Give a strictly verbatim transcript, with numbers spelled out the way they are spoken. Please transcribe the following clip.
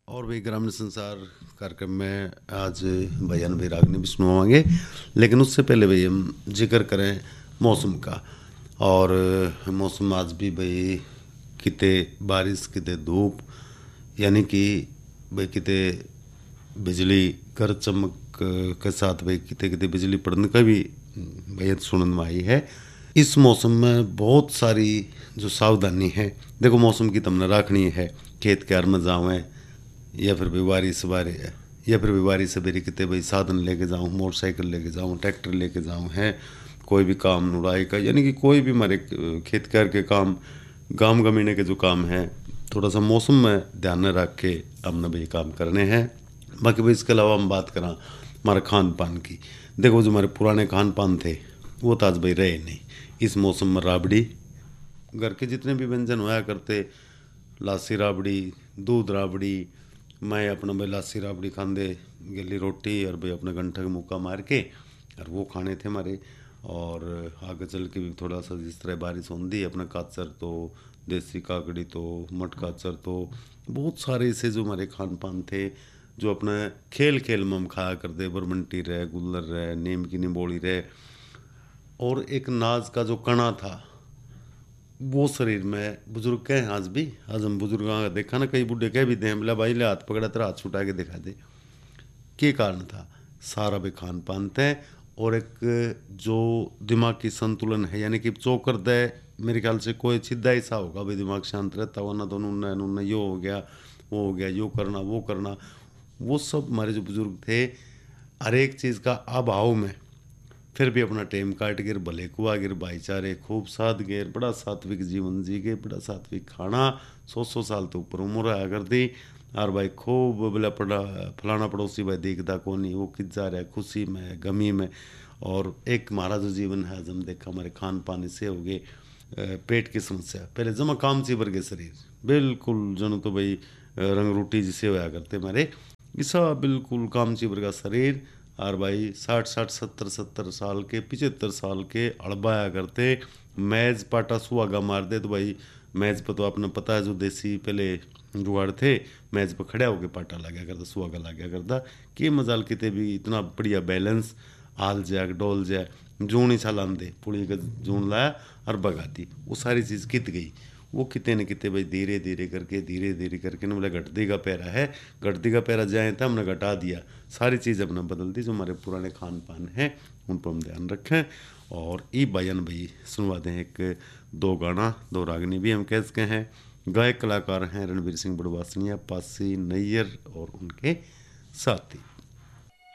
और भी ग्रामीण संसार कार्यक्रम में आज भजन भी रागनी भी सुनवाएंगे, लेकिन उससे पहले भाई हम जिक्र करें मौसम का। और मौसम आज भी भाई किते बारिश किते धूप, यानी कि भाई किते बिजली कर चमक के साथ भाई किते किते बिजली पड़ने का भी भाई सुनने में आई है। इस मौसम में बहुत सारी जो सावधानी है, देखो मौसम की तमने रखनी है। खेत क्यार में जावें या फिर भाई बारिश सवारे है, या फिर भाई बारिश सवेरे कितने भाई साधन लेके जाऊँ, मोटरसाइकिल लेके जाऊँ, ट्रैक्टर लेके जाऊँ, है कोई भी काम नुड़ाई का, यानी कि कोई भी हमारे खेत क्यार के काम, गांव गमीने के जो काम हैं, थोड़ा सा मौसम में ध्यान में रख के हमने भाई काम करने हैं। बाकी भाई इसके अलावा हम बात करें हमारे खान पान की, देखो जो हमारे पुराने खान पान थे वो तो आज भाई रहे नहीं। इस मौसम में राबड़ी, घर के जितने भी व्यंजन होया करते, लासी राबड़ी, दूध राबड़ी, मैं अपना भाई लासी राबड़ी खांदे, गली रोटी और भाई अपने घंटे का मुक्का मार के और वो खाने थे हमारे। और आगे चल के भी थोड़ा सा जिस तरह बारिश होती अपना काचर तो, देसी काकड़ी तो, मट काचर तो, बहुत सारे ऐसे जो हमारे खान पान थे जो अपने खेल खेल में हम खाया करते, बरमंटी रहे, गुल्लर रहे, नीम की निबोली रहे। और एक नाज का जो कणा था वो शरीर में बुजुर्ग कहें आज भी, आज हम बुजुर्ग देखा ना, कई बूढ़े कह भी दें बोला भाई ले हाथ पकड़ा तेरा हाथ छुटा के दिखा दे। के कारण था सारा भी खान पान थे। और एक जो दिमाग की संतुलन है, यानी कि चौकर दे, मेरे ख्याल से कोई सीधा ऐसा होगा भाई दिमाग शांत रहता हुआ ना, तो उन्होंने उन्होंने यो हो गया वो हो गया, यो करना वो करना, वो सब हमारे जो बुजुर्ग थे हर एक चीज़ का अभाव में फिर भी अपना टाइम काट गिर, भले कुआ गिर, भाईचारे खूब साथ गिर, बड़ा सात्विक जीवन जी गए, बड़ा सात्विक खाना, सौ सौ साल तो ऊपर उम्र आया करती। और भाई खूब बोला पड़ा फलाना पड़ोसी भाई देखता कौन नहीं, वो कित जा रहा है खुशी में गमी में। और एक हमारा जो जीवन है आज हम देखा हमारे खान पान इससे हो गए, पेट की समस्या पहले जमा काम चीबर के शरीर बिल्कुल जनो तो भाई रंग रोटी जिसे होया करते हमारे, ऐसा बिल्कुल काम चीबर का शरीर। और भाई साठ साठ सत्तर सत्तर साल के, पिचहत्तर साल के अड़बाया करते, मैज पाटा सुहागा मार दे तो भाई मैज पर तो आपने पता है जो देसी पहले जुगाड़ थे, मैच पर खड़ा होकर पाटा लगा करता, सुहागा लगा करता कि मजाल किते भी इतना बढ़िया बैलेंस हाल जाए डोल जाए, जून ही साल आंदे पुड़ी का जून लाया और बगाती, वो सारी चीज़ कित गई। वो किते न किते भाई धीरे धीरे करके धीरे धीरे करके ना बोला घटती का पैरा है, घटती का पैरा जाए था हमने घटा दिया, सारी चीज़ अपना बदल दी। जो हमारे पुराने खान पान हैं उन पर हम ध्यान रखें। और ई बयान भाई सुनवा दें एक दो गाना दो रागनी भी हम कह सके हैं। गायक कलाकार हैं रणवीर सिंह बड़वासनिया, पासी नैयर और उनके साथी।